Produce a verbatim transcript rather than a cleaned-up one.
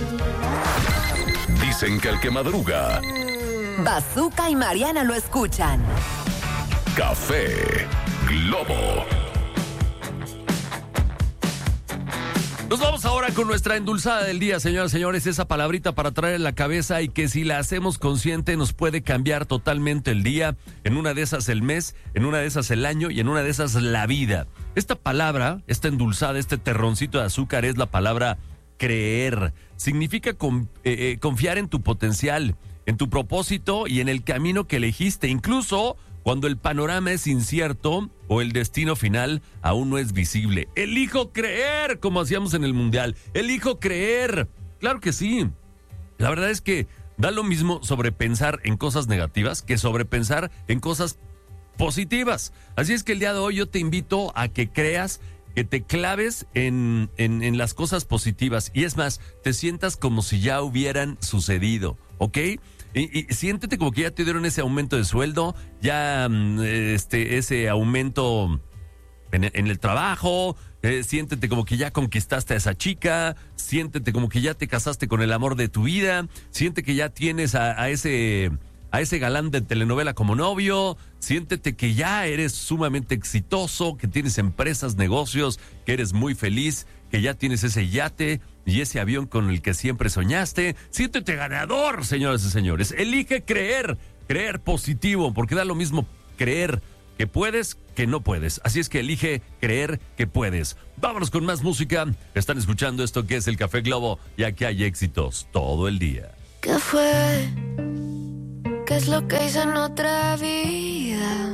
Dicen que el que madruga, Bazooka y Mariana lo escuchan. Café Globo. Nos vamos ahora con nuestra endulzada del día, señoras y señores, esa palabrita para traer en la cabeza y que si la hacemos consciente nos puede cambiar totalmente el día, en una de esas el mes, en una de esas el año y en una de esas la vida. Esta palabra, esta endulzada, este terroncito de azúcar es la palabra creer. Significa con, eh, confiar en tu potencial, en tu propósito y en el camino que elegiste, incluso cuando el panorama es incierto o el destino final aún no es visible. Elijo creer, como hacíamos en el Mundial. Elijo creer. Claro que sí. La verdad es que da lo mismo sobrepensar en cosas negativas que sobrepensar en cosas positivas. Así es que el día de hoy yo te invito a que creas, que te claves en, en, en las cosas positivas. Y es más, te sientas como si ya hubieran sucedido, ¿ok? Y, y siéntete como que ya te dieron ese aumento de sueldo, ya este, ese aumento en, en el trabajo, eh, siéntete como que ya conquistaste a esa chica, siéntete como que ya te casaste con el amor de tu vida, siente que ya tienes a, a ese... a ese galán de telenovela como novio, siéntete que ya eres sumamente exitoso, que tienes empresas, negocios, que eres muy feliz, que ya tienes ese yate y ese avión con el que siempre soñaste. Siéntete ganador, señoras y señores. Elige creer, creer positivo, porque da lo mismo creer que puedes que no puedes. Así es que elige creer que puedes. Vámonos con más música. Están escuchando esto que es el Café Globo y aquí hay éxitos todo el día. ¿Qué fue? ¿Qué es lo que hice en otra vida?